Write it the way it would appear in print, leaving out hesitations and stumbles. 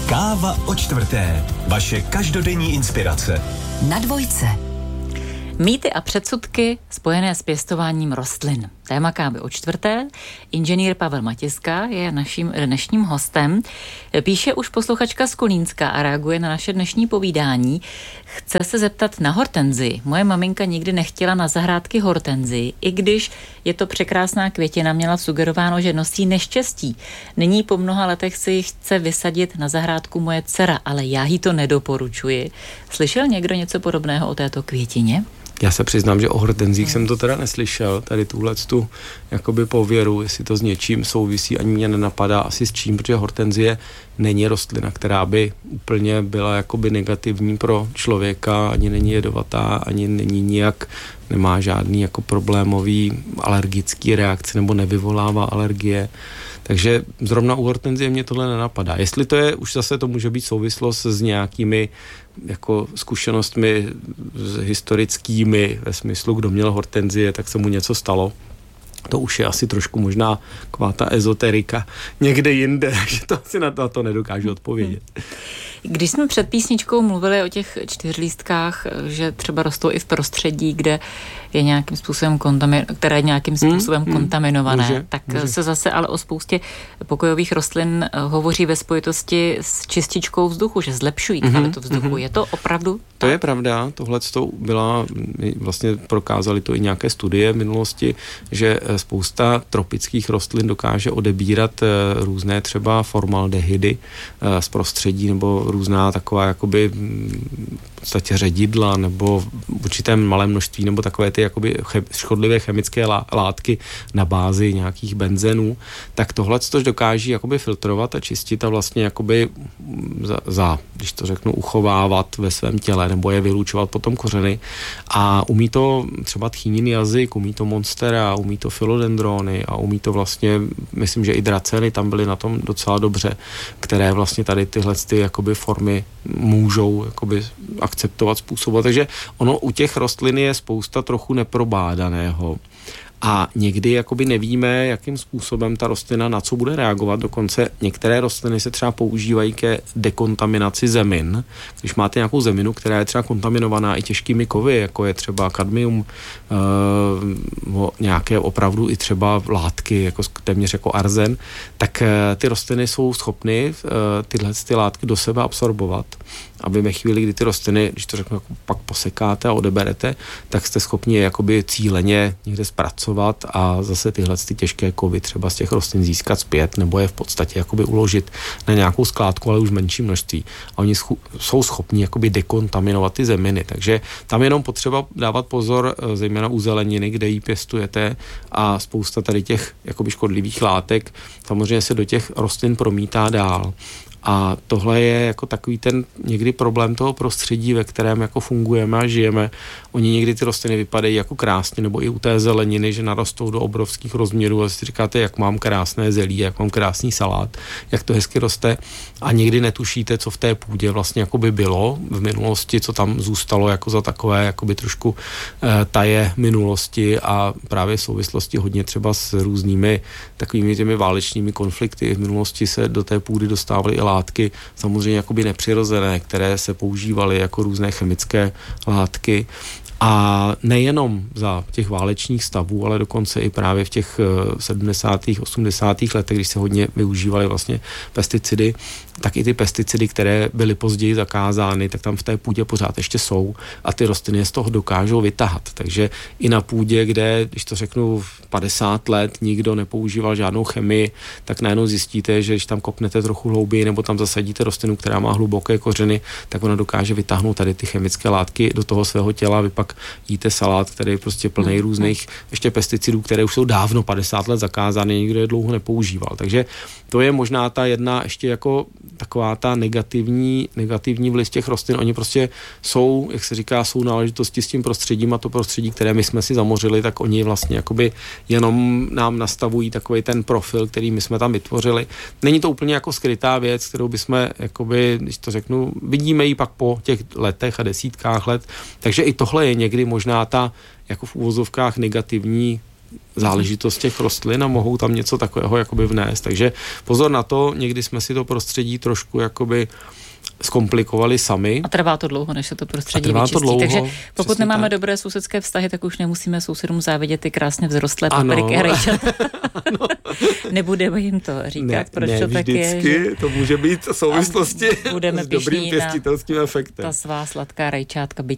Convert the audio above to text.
Káva o čtvrté. Vaše každodenní inspirace. Na Dvojce. Mýty a předsudky spojené s pěstováním rostlin. Téma kávy o čtvrté. Inženýr Pavel Matiska je naším dnešním hostem. Píše už posluchačka z Kolínska a reaguje na naše dnešní povídání. Chce se zeptat na hortenzii. Moje maminka nikdy nechtěla na zahrádky hortenzii, i když je to překrásná květina, měla sugerováno, že nosí neštěstí. Nyní po mnoha letech si ji chce vysadit na zahrádku moje dcera, ale já jí to nedoporučuji. Slyšel někdo něco podobného o této květině? Já se přiznám, že o hortenzích jsem to teda neslyšel, tady tuhletu jakoby pověru, jestli to s něčím souvisí, ani mě nenapadá asi s čím, protože hortenzie není rostlina, která by úplně byla jakoby negativní pro člověka, ani není jedovatá, ani není nijak, nemá žádný jako problémový alergický reakce nebo nevyvolává alergie. Takže zrovna u hortenzie mě tohle nenapadá. Jestli to je, už zase to může být souvislost s nějakými jako zkušenostmi historickými, ve smyslu, kdo měl hortenzie, tak se mu něco stalo. To už je asi trošku možná taková ta ezoterika někde jinde, že to asi na to nedokážu odpovědět. Když jsme před písničkou mluvili o těch čtyřlístkách, že třeba rostou i v prostředí, kde je nějakým způsobem kontaminované, může. Se zase ale o spoustě pokojových rostlin hovoří ve spojitosti s čističkou vzduchu, že zlepšují kvalitu vzduchu. Je to opravdu? To je pravda, tohle byla, vlastně prokázali to i nějaké studie v minulosti, že spousta tropických rostlin dokáže odebírat různé třeba formaldehydy z prostředí nebo různá taková jakoby v podstatě ředidla nebo v určitém malém množství nebo takové ty jakoby škodlivé chemické látky na bázi nějakých benzenů, tak tohle to dokáží jakoby filtrovat a čistit a vlastně jakoby když to řeknu, uchovávat ve svém těle nebo je vylučovat potom kořeny a umí to třeba tchýniny jazyk, umí to monstera, umí to philodendrony a umí to vlastně, myslím, že i draceny tam byly na tom docela dobře, které vlastně tady tyhle ty jakoby formy můžou jakoby akceptovat, způsobovat. Takže ono u těch rostlin je spousta trochu neprobádaného. A někdy jakoby nevíme, jakým způsobem ta rostlina na co bude reagovat. Dokonce některé rostliny se třeba používají ke dekontaminaci zemin. Když máte nějakou zeminu, která je třeba kontaminovaná i těžkými kovy, jako je třeba kadmium, nějaké opravdu i třeba látky, jako téměř jako arzen, tak ty rostliny jsou schopny tyhle ty látky do sebe absorbovat. Aby ve chvíli, kdy ty rostliny, když to řeknu, jako pak posekáte a odeberete, tak jste schopni je jakoby cíleně někde zpracovat a zase tyhle ty těžké kovy třeba z těch rostlin získat zpět nebo je v podstatě jakoby uložit na nějakou skládku, ale už v menším množství. A oni jsou schopni jakoby dekontaminovat ty zeminy, takže tam jenom potřeba dávat pozor, zejména u zeleniny, kde ji pěstujete a spousta tady těch jakoby škodlivých látek samozřejmě se do těch rostlin promítá dál. A tohle je jako takový ten někdy problém toho prostředí, ve kterém jako fungujeme a žijeme. Oni někdy ty rostliny vypadají jako krásně, nebo i u té zeleniny, že narostou do obrovských rozměrů a si říkáte, jak mám krásné zelí, jak mám krásný salát, jak to hezky roste a někdy netušíte, co v té půdě vlastně jako by bylo v minulosti, co tam zůstalo jako za takové jakoby trošku taje minulosti a právě v souvislosti hodně třeba s různými takovými těmi válečnými konflikty. V minulosti se do té půdy dostávaly i látky samozřejmě jakoby nepřirozené, které se používaly jako různé chemické látky. A nejenom za těch válečných stavů, ale dokonce i právě v těch 70. 80. letech, když se hodně využívaly vlastně pesticidy, tak i ty pesticidy, které byly později zakázány, tak tam v té půdě pořád ještě jsou a ty rostliny z toho dokážou vytahat. Takže i na půdě, kde, když to řeknu 50 let, nikdo nepoužíval žádnou chemii, tak najednou zjistíte, že když tam kopnete trochu hlouběji nebo tam zasadíte rostlinu, která má hluboké kořeny, tak ona dokáže vytáhnout tady ty chemické látky do toho svého těla. Vy pak jíte salát, který je prostě plný různých ještě pesticidů, které už jsou dávno 50 let zakázány, nikdo je dlouho nepoužíval. Takže to je možná ta jedna ještě jako taková ta negativní vliv těch rostlin. Oni prostě jsou, jak se říká, jsou náležitosti s tím prostředím a to prostředí, které my jsme si zamořili, tak oni vlastně jakoby jenom nám nastavují takový ten profil, který my jsme tam vytvořili. Není to úplně jako skrytá věc, kterou bychom jakoby, když to řeknu, vidíme ji pak po těch letech a desítkách let. Takže i tohle je někdy možná ta jako v uvozovkách negativní záležitost těch rostlin a mohou tam něco takového jakoby vnést. Takže pozor na to, někdy jsme si to prostředí trošku jakoby zkomplikovali sami. A trvá to dlouho, než se to prostředí vyčistí. Takže pokud nemáme dobré sousedské vztahy, tak už nemusíme sousedům závidět ty krásně vzrostlé papriky a rajčata. Nebudeme jim to říkat, proč to tak je. To může být v souvislosti s dobrým pěstitelským efektem. Ta svá sladká rajčátka, byť